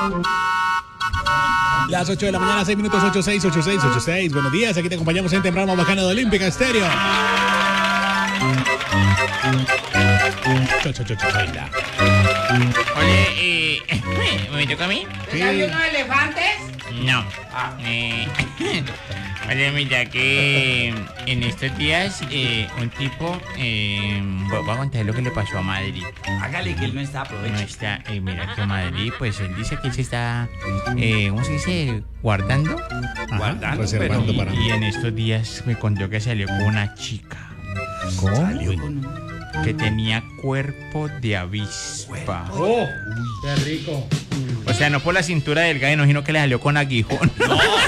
Las 8 de la mañana, 6 minutos, 86. Buenos días, aquí te acompañamos en temprano bacano de Olímpica Estéreo. Choida. Oye, ¿me toca a mí? Sí. ¿Hay unos elefantes? No. Oye, mira que en estos días un tipo, voy a contar lo que le pasó a Madrid. Hágale que él no está, No aproveche. está, mira que Madrid, pues él dice que él se está, ¿cómo se dice? Guardando. Guardando, Reservando pero- para... Y en estos días me contó que salió con una chica ¿Cómo? Salió con un... que tenía cuerpo de avispa. ¡Oh! ¡Qué rico! O sea, no por la cintura delgada, sino que le salió con aguijón.